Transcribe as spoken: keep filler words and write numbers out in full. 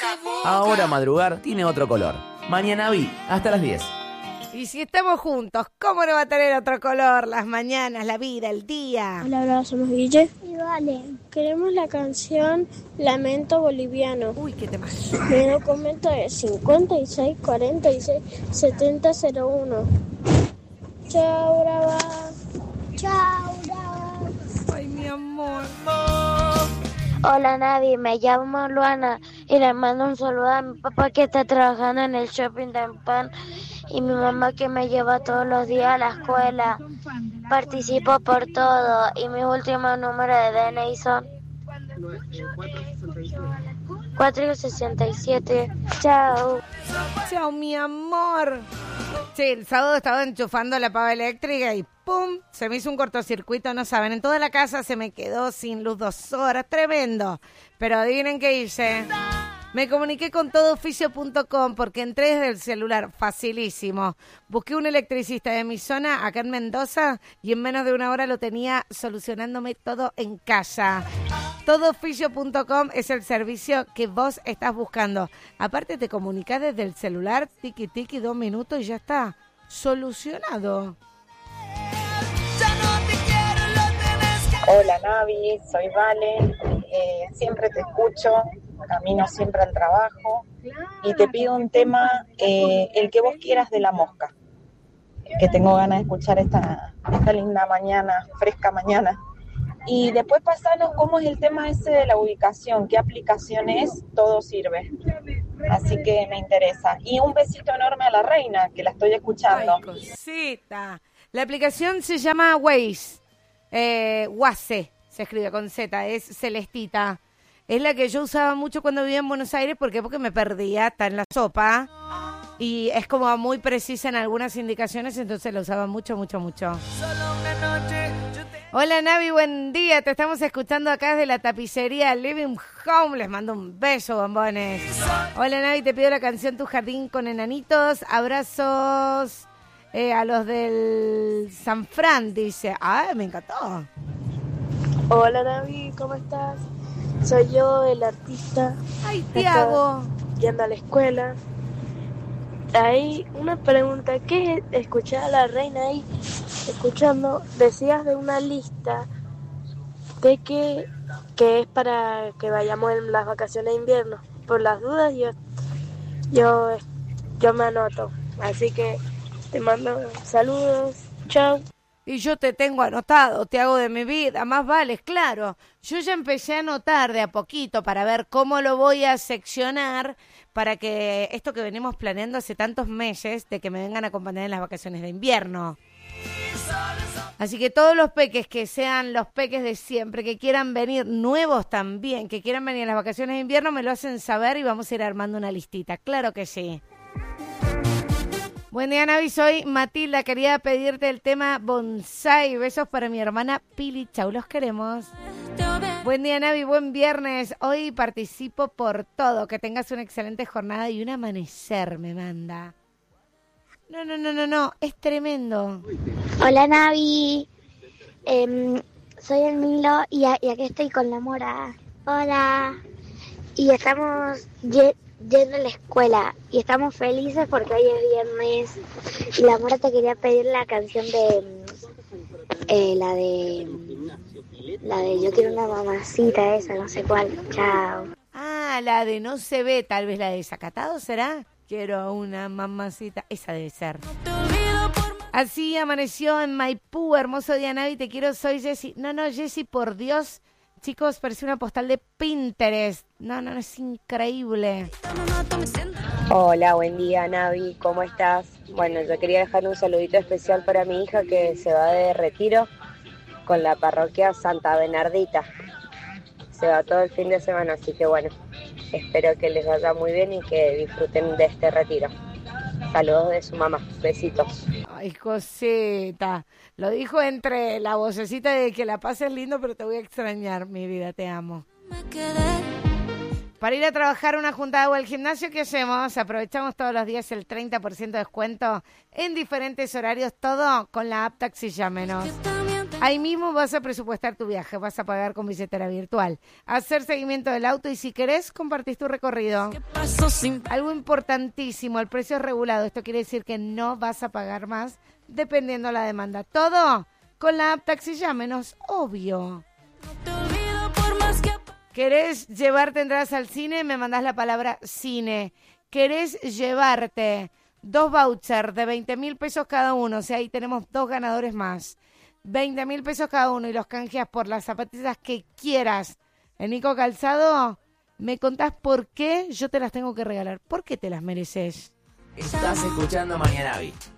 Ahora madrugar tiene otro color. Mañana vi, hasta las diez. Y si estamos juntos, ¿cómo no va a tener otro color? Las mañanas, la vida, el día. Hola, hola, somos Guille. Y vale, queremos la canción Lamento Boliviano. Uy, qué tema. Mi documento es cincuenta y seis cuarenta y seis setenta cero uno. Chao, brava. Chao, brava. Ay, mi amor. Hola, Navi, me llamo Luana y le mando un saludo a mi papá que está trabajando en el shopping de Pan y mi mamá que me lleva todos los días a la escuela. Participo por todo y mi último número de D N I son cuatro sesenta y siete. Chao. Chao, mi amor. Sí, el sábado estaba enchufando la pava eléctrica y ¡pum! Se me hizo un cortocircuito, no saben. En toda la casa se me quedó sin luz dos horas. Tremendo. Pero adivinen qué hice. Me comuniqué con todo oficio punto com porque entré desde el celular, facilísimo. Busqué un electricista de mi zona, acá en Mendoza, y en menos de una hora lo tenía solucionándome todo en casa. todo oficio punto com es el servicio que vos estás buscando. Aparte te comunicás desde el celular, tiki tiki, dos minutos y ya está solucionado. Hola Navi, soy Vale, eh, siempre te escucho, camino siempre al trabajo y te pido un tema, eh, el que vos quieras de La Mosca, que tengo ganas de escuchar esta, esta linda mañana, fresca mañana. Y después pasanos cómo es el tema ese de la ubicación, qué aplicación es, todo sirve. Así que me interesa. Y un besito enorme a la reina, que la estoy escuchando. Ay, cosita. La aplicación se llama Waze. Eh, Waze, se escribe con Z, es Celestita. Es la que yo usaba mucho cuando vivía en Buenos Aires. ¿Por qué? Porque me perdía, está en la sopa. Y es como muy precisa en algunas indicaciones, entonces la usaba mucho, mucho, mucho. Hola Navi, buen día. Te estamos escuchando acá desde la tapicería Living Home. Les mando un beso, bombones. Hola Navi, te pido la canción Tu Jardín con Enanitos. Abrazos eh, a los del San Fran, dice. Ay, me encantó. Hola Navi, ¿cómo estás? Soy yo, el artista. Ay, Tiago. Yendo a la escuela. Hay una pregunta, ¿qué es escuchar a la reina ahí? Escuchando, decías de una lista de que, que es para que vayamos en las vacaciones de invierno. Por las dudas yo, yo, yo me anoto. Así que te mando saludos. Chao. Y yo te tengo anotado, te hago de mi vida, más vales, claro. Yo ya empecé a anotar de a poquito para ver cómo lo voy a seccionar para que esto que venimos planeando hace tantos meses, de que me vengan a acompañar en las vacaciones de invierno. Así que todos los peques que sean los peques de siempre, que quieran venir, nuevos también, que quieran venir a las vacaciones de invierno, me lo hacen saber y vamos a ir armando una listita. Claro que sí. Buen día, Navi, soy Matilda. Quería pedirte el tema Bonsai. Besos para mi hermana Pili. Chau, los queremos. Buen día, Navi, buen viernes. Hoy participo por todo. Que tengas una excelente jornada y un amanecer, me manda. No, no, no, no, no. Es tremendo. Hola Navi, eh, soy el Milo y, a, y aquí estoy con la Mora. Hola. Y estamos ye- yendo a la escuela y estamos felices porque hoy es viernes. Y la Mora te quería pedir la canción de... Eh, la de... La de Yo quiero una mamacita, esa, no sé cuál. Chao. Ah, la de No se ve, tal vez la de Desacatado, ¿será? Quiero una mamacita, esa debe ser. Así amaneció en Maipú, hermoso día, Navi, te quiero, soy Jessy. No, no, Jessy, por Dios, chicos, parece una postal de Pinterest. No, no, no, es increíble. Hola, buen día, Navi, ¿cómo estás? Bueno, yo quería dejar un saludito especial para mi hija que se va de retiro con la parroquia Santa Bernardita. Se va todo el fin de semana, así que bueno, espero que les vaya muy bien y que disfruten de este retiro. Saludos de su mamá, besitos. Ay, cosita, lo dijo entre la vocecita de que la pases lindo, pero te voy a extrañar, mi vida, te amo. Para ir a trabajar una juntada o al gimnasio, ¿qué hacemos? Aprovechamos todos los días el treinta por ciento de descuento en diferentes horarios, todo con la app Taxi Ya Menos. Ahí mismo vas a presupuestar tu viaje, vas a pagar con billetera virtual, hacer seguimiento del auto y si querés compartís tu recorrido. Algo importantísimo, el precio es regulado. Esto quiere decir que no vas a pagar más dependiendo de la demanda. Todo con la app Taxi Ya, menos obvio. ¿Querés llevarte entradas al cine? Me mandás la palabra cine. ¿Querés llevarte dos vouchers de veinte mil pesos cada uno? O sea, ahí tenemos dos ganadores más. veinte mil pesos cada uno y los canjeas por las zapatillas que quieras. En Nico Calzado, me contás por qué yo te las tengo que regalar. ¿Por qué te las mereces? Estás escuchando Mañana Vi.